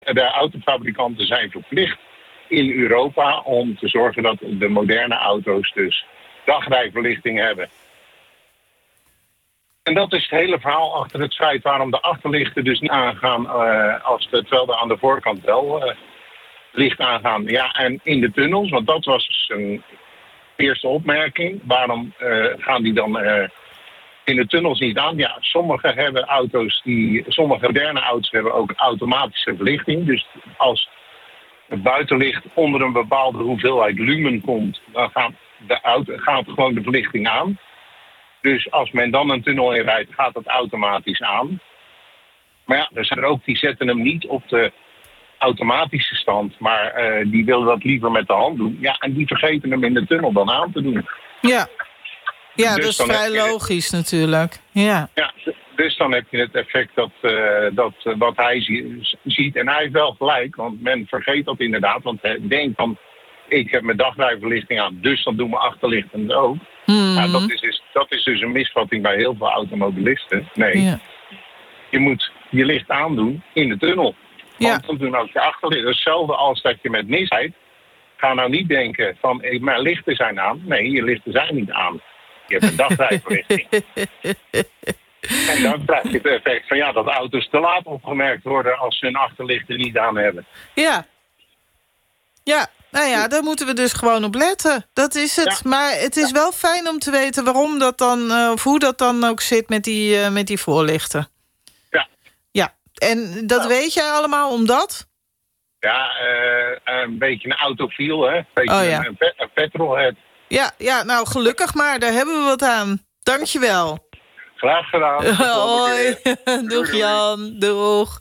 De autofabrikanten zijn verplicht in Europa om te zorgen dat de moderne auto's dus dagrijverlichting hebben. En dat is het hele verhaal achter het feit waarom de achterlichten dus niet aangaan terwijl er aan de voorkant wel licht aangaan. Ja, en in de tunnels, want dat was dus een eerste opmerking. Waarom gaan die dan in de tunnels niet aan? Ja, sommige moderne auto's hebben ook automatische verlichting. Dus als het buitenlicht onder een bepaalde hoeveelheid lumen komt, dan gaat gewoon de verlichting aan. Dus als men dan een tunnel inrijdt, gaat het automatisch aan. Maar ja, er zijn er ook die zetten hem niet op de automatische stand, maar die willen dat liever met de hand doen. Ja, en die vergeten hem in de tunnel dan aan te doen. Ja, ja, dus dat is vrij logisch natuurlijk. Ja, dus dan heb je het effect dat wat hij ziet. En hij heeft wel gelijk, want men vergeet dat inderdaad. Want hij denkt van, ik heb mijn dagrijverlichting aan, dus dan doen mijn achterlichten ook. Ja, dat is dus een misvatting bij heel veel automobilisten. Nee, je moet je licht aandoen in de tunnel. Want dan doen ook je achterlichten. Hetzelfde als dat je met NIS rijdt. Ga nou niet denken van, mijn lichten zijn aan. Nee, je lichten zijn niet aan. Je hebt een dagrijverlichting. En dan krijg je het effect van dat auto's te laat opgemerkt worden als ze hun achterlichten niet aan hebben. Ja. Ja, nou ja, daar moeten we dus gewoon op letten. Dat is het. Ja. Maar het is wel fijn om te weten waarom dat dan, of hoe dat dan ook zit met die voorlichten. Ja. Ja, en dat weet jij allemaal omdat? Ja, een beetje een autofiel, hè? Een beetje een petrolhead. Ja, nou gelukkig maar, daar hebben we wat aan. Dankjewel. Graag gedaan. Hoi. Doeg Jan. Doeg.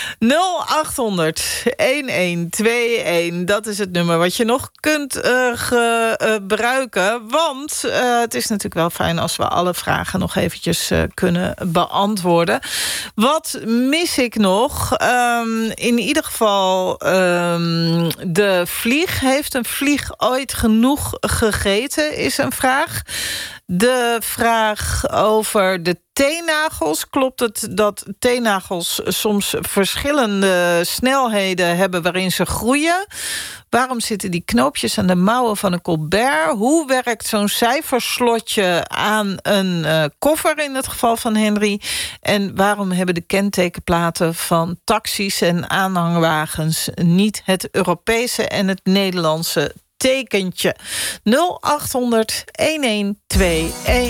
0800-1121. Dat is het nummer wat je nog kunt gebruiken. Want het is natuurlijk wel fijn als we alle vragen nog eventjes kunnen beantwoorden. Wat mis ik nog? In ieder geval, de vlieg. Heeft een vlieg ooit genoeg gegeten? Is een vraag. De vraag over de teennagels. Klopt het dat teennagels soms verschillende snelheden hebben waarin ze groeien? Waarom zitten die knoopjes aan de mouwen van een Colbert? Hoe werkt zo'n cijferslotje aan een koffer in het geval van Henry? En waarom hebben de kentekenplaten van taxis en aanhangwagens niet het Europese en het Nederlandse tekentje? 0800-1121.